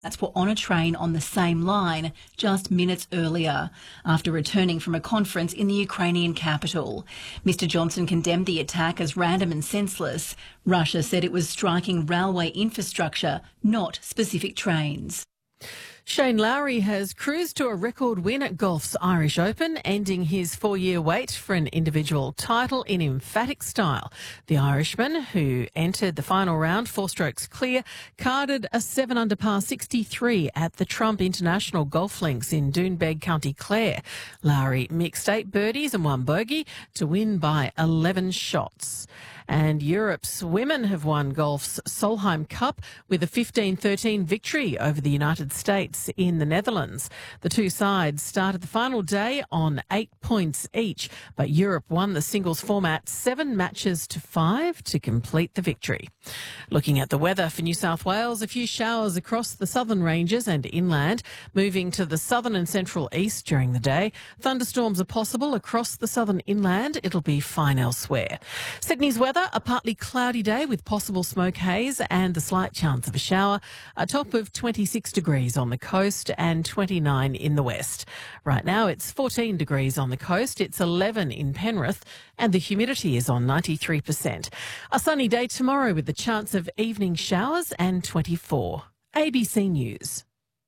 were on a train on the same line just minutes earlier after returning from a conference in the Ukrainian capital. Mr Johnson condemned the attack as random and senseless. Russia said it was striking railway infrastructure, not specific trains. Shane Lowry has cruised to a record win at golf's Irish Open, ending his 4-year wait for an individual title in emphatic style. The Irishman, who entered the final round 4 strokes clear, carded a 7-under par 63 at the Trump International Golf Links in Doonbeg, County Clare. Lowry mixed 8 birdies and 1 bogey to win by 11 shots. And Europe's women have won golf's Solheim Cup with a 15-13 victory over the United States in the Netherlands. The two sides started the final day on 8 points each, but Europe won the singles format 7 matches to 5 to complete the victory. Looking at the weather for New South Wales, a few showers across the southern ranges and inland, moving to the southern and central east during the day. Thunderstorms are possible across the southern inland. It'll be fine elsewhere. Sydney's weather, a partly cloudy day with possible smoke haze and the slight chance of a shower. A top of 26 degrees on the coast and 29 in the west. Right now it's 14 degrees on the coast, it's 11 in Penrith, and the humidity is on 93%. A sunny day tomorrow with the chance of evening showers and 24. ABC News.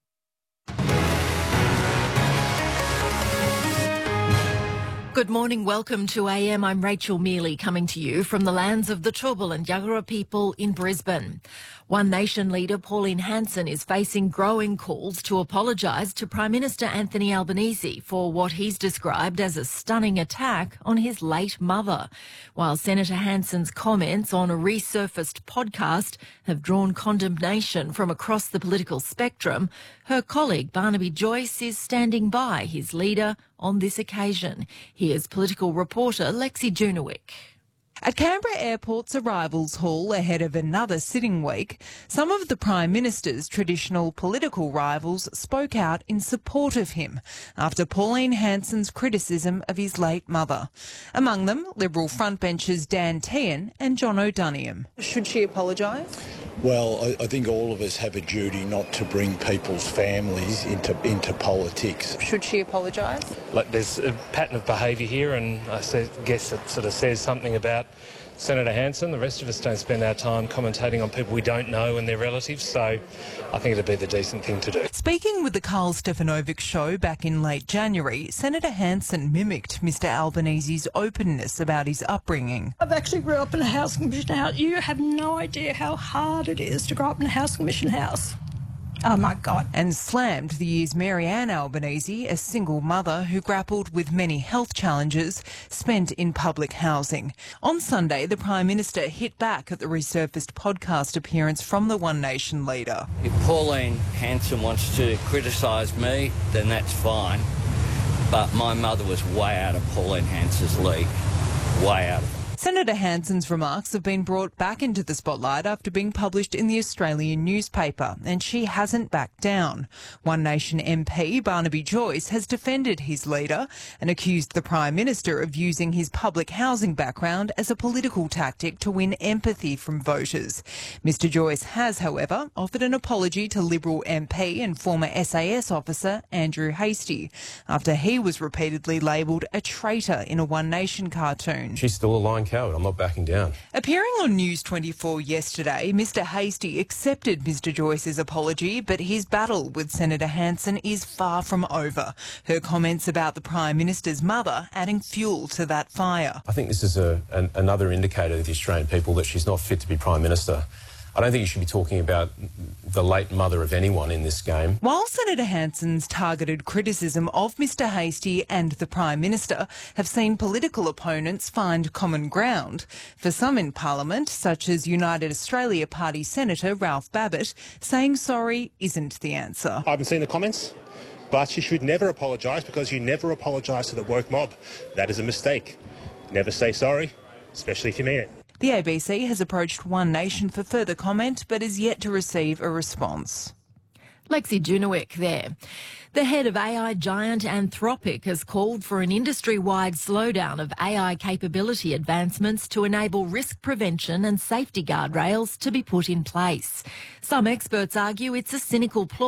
Good morning, welcome to AM. I'm Rachel Mealy, coming to you from the lands of the Turrbal and Yagara people in Brisbane. One Nation leader Pauline Hanson is facing growing calls to apologise to Prime Minister Anthony Albanese for what he's described as a stunning attack on his late mother. While Senator Hanson's comments on a resurfaced podcast have drawn condemnation from across the political spectrum, her colleague Barnaby Joyce is standing by his leader on this occasion. Here's political reporter Lexi Junowick. At Canberra Airport's Arrivals Hall ahead of another sitting week, some of the Prime Minister's traditional political rivals spoke out in support of him after Pauline Hanson's criticism of his late mother. Among them, Liberal frontbenchers Dan Tehan and John O'Doniam. Should she apologise? Well, I think all of us have a duty not to bring people's families into politics. Should she apologise? Like, there's a pattern of behaviour here, and I guess it sort of says something about Senator Hanson. The rest of us don't spend our time commentating on people we don't know and their relatives, so I think it'd be the decent thing to do. Speaking with the Carl Stefanovic show back in late January, Senator Hanson mimicked Mr Albanese's openness about his upbringing. I've actually grew up in a housing commission house. You have no idea how hard it is to grow up in a housing commission house. Oh my God. And slammed the year's Marianne Albanese, a single mother who grappled with many health challenges spent in public housing. On Sunday, the Prime Minister hit back at the resurfaced podcast appearance from the One Nation leader. If Pauline Hanson wants to criticise me, then that's fine. But my mother was way out of Pauline Hanson's league. Way out of it. Senator Hanson's remarks have been brought back into the spotlight after being published in the Australian newspaper, and she hasn't backed down. One Nation MP Barnaby Joyce has defended his leader and accused the Prime Minister of using his public housing background as a political tactic to win empathy from voters. Mr Joyce has, however, offered an apology to Liberal MP and former SAS officer Andrew Hastie after he was repeatedly labelled a traitor in a One Nation cartoon. She's still a lying coward. I'm not backing down. Appearing on News 24 yesterday, Mr Hastie accepted Mr Joyce's apology, but his battle with Senator Hanson is far from over. Her comments about the Prime Minister's mother adding fuel to that fire. I think this is another indicator to the Australian people that she's not fit to be Prime Minister. I don't think you should be talking about the late mother of anyone in this game. While Senator Hanson's targeted criticism of Mr Hastie and the Prime Minister have seen political opponents find common ground, for some in Parliament, such as United Australia Party Senator Ralph Babbitt, saying sorry isn't the answer. I haven't seen the comments, but you should never apologise because you never apologise to the woke mob. That is a mistake. Never say sorry, especially if you mean it. The ABC has approached One Nation for further comment, but is yet to receive a response. Lexi Junowick there. The head of AI giant Anthropic has called for an industry-wide slowdown of AI capability advancements to enable risk prevention and safety guardrails to be put in place. Some experts argue it's a cynical